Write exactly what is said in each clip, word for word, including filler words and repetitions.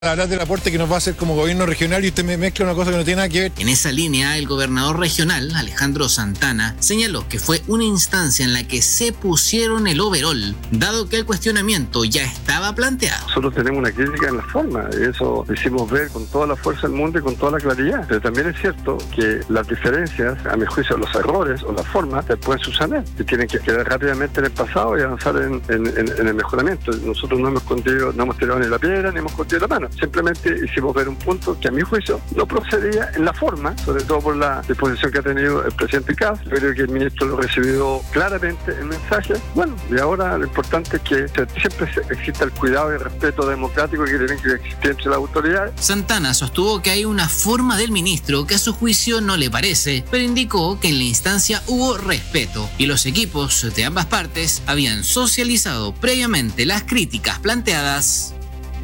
Hablar del aporte que nos va a hacer como gobierno regional y usted me mezcla una cosa que no tiene nada que ver. En esa línea, el gobernador regional, Alejandro Santana, señaló que fue una instancia en la que se pusieron el overol, dado que el cuestionamiento ya estaba planteado. Nosotros tenemos una crítica en la forma, y eso lo hicimos ver con toda la fuerza del mundo y con toda la claridad. Pero también es cierto que las diferencias, a mi juicio, los errores o las formas, se pueden subsanar y tienen que quedar rápidamente en el pasado y avanzar en, en, en, en el mejoramiento. Nosotros no hemos escondido, no hemos tirado ni la piedra ni hemos escondido la mano. Simplemente hicimos ver un punto que a mi juicio no procedía en la forma, sobre todo por la disposición que ha tenido el presidente Kast. Yo creo que el ministro lo recibió claramente el mensaje. Bueno, y ahora lo importante es que siempre exista el cuidado y el respeto democrático que tienen que existir entre las autoridades. Santana sostuvo que hay una forma del ministro que a su juicio no le parece, pero indicó que en la instancia hubo respeto y los equipos de ambas partes habían socializado previamente las críticas planteadas.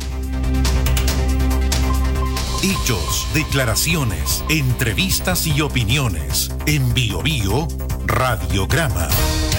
Hechos, declaraciones, entrevistas y opiniones. En Bio Bio, Radiograma.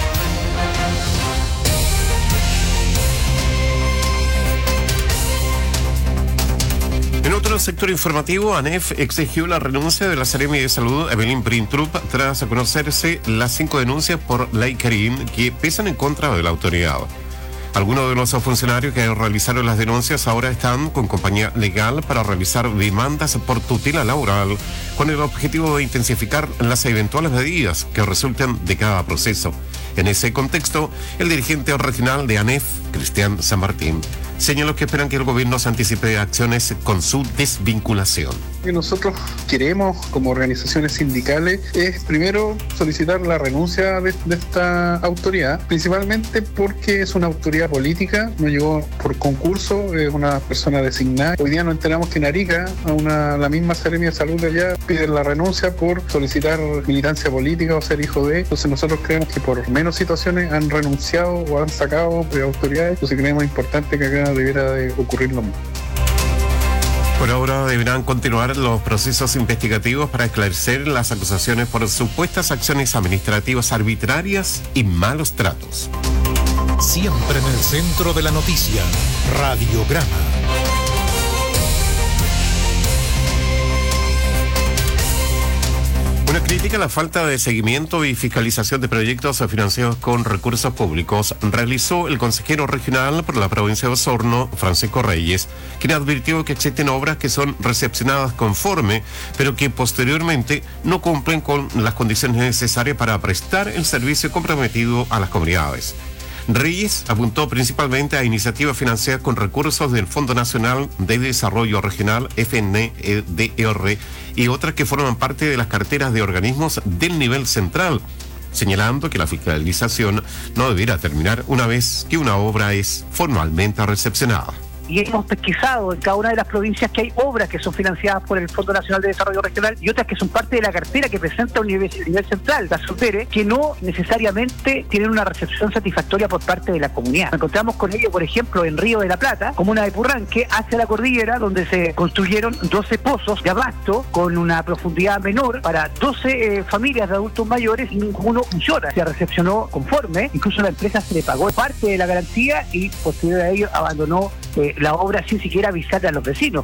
En otro sector informativo, ANEF exigió la renuncia de la Seremi de Salud, Evelyn Brintrup, tras conocerse las cinco denuncias por ley Karim que pesan en contra de la autoridad. Algunos de los funcionarios que realizaron las denuncias ahora están con compañía legal para realizar demandas por tutela laboral con el objetivo de intensificar las eventuales medidas que resulten de cada proceso. En ese contexto, el dirigente regional de ANEF, Cristian San Martín, señaló que esperan que el gobierno se anticipe a acciones con su desvinculación. Lo que nosotros queremos como organizaciones sindicales es primero solicitar la renuncia de, de esta autoridad, principalmente porque es una autoridad política, no llegó por concurso, es una persona designada. Hoy día nos enteramos que en Arica, a una, la misma Seremi de Salud de allá, piden la renuncia por solicitar militancia política o ser hijo de. Entonces nosotros creemos que por menos situaciones han renunciado o han sacado de autoridades, entonces creemos importante que acá debiera de ocurrir lo mismo. Por ahora deberán continuar los procesos investigativos para esclarecer las acusaciones por supuestas acciones administrativas arbitrarias y malos tratos. Siempre en el centro de la noticia, Radiograma. Una crítica a la falta de seguimiento y fiscalización de proyectos financiados con recursos públicos realizó el consejero regional por la provincia de Osorno, Francisco Reyes, quien advirtió que existen obras que son recepcionadas conforme, pero que posteriormente no cumplen con las condiciones necesarias para prestar el servicio comprometido a las comunidades. Reyes apuntó principalmente a iniciativas financiadas con recursos del Fondo Nacional de Desarrollo Regional, F N D E R, y otras que forman parte de las carteras de organismos del nivel central, señalando que la fiscalización no debiera terminar una vez que una obra es formalmente recepcionada. Y hemos pesquisado en cada una de las provincias que hay obras que son financiadas por el Fondo Nacional de Desarrollo Regional y otras que son parte de la cartera que presenta un nivel, el nivel central, la SUTERE, que no necesariamente tienen una recepción satisfactoria por parte de la comunidad. Nos encontramos con ello, por ejemplo, en Río de la Plata, comuna de Purranque, hacia la cordillera, donde se construyeron doce pozos de abasto con una profundidad menor para doce eh, familias de adultos mayores y ninguno funciona. Se recepcionó conforme, incluso a la empresa se le pagó parte de la garantía y posterior a ello abandonó eh, la obra sin siquiera avisar a los vecinos.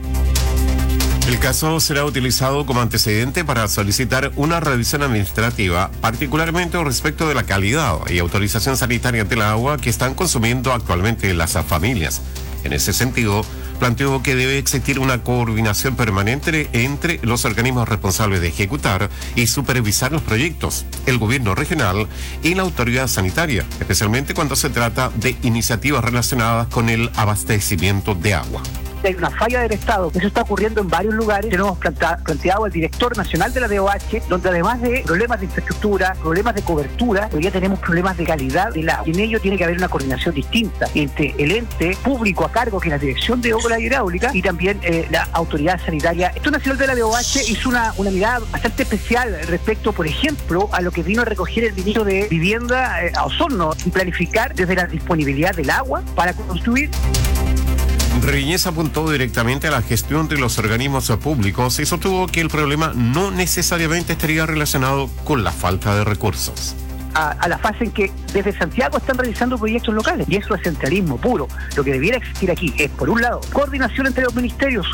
El caso será utilizado como antecedente para solicitar una revisión administrativa, particularmente respecto de la calidad y autorización sanitaria del agua que están consumiendo actualmente las familias. En ese sentido, planteó que debe existir una coordinación permanente entre los organismos responsables de ejecutar y supervisar los proyectos, el gobierno regional y la autoridad sanitaria, especialmente cuando se trata de iniciativas relacionadas con el abastecimiento de agua. Hay una falla del Estado. Eso está ocurriendo en varios lugares. Tenemos planta, planteado al director nacional de la D O H, donde además de problemas de infraestructura, problemas de cobertura, hoy día tenemos problemas de calidad del agua. Y en ello tiene que haber una coordinación distinta entre el ente público a cargo, que es la Dirección de Obras Hidráulicas, y también eh, la autoridad sanitaria. El director nacional de la D O H hizo una, una mirada bastante especial respecto, por ejemplo, a lo que vino a recoger el ministro de Vivienda eh, a Osorno y planificar desde la disponibilidad del agua para construir. Reyes apuntó directamente a la gestión de los organismos públicos y sostuvo que el problema no necesariamente estaría relacionado con la falta de recursos. a, a la fase en que desde Santiago están realizando proyectos locales. Y eso es centralismo puro. Lo que debiera existir aquí es, por un lado, coordinación entre los ministerios,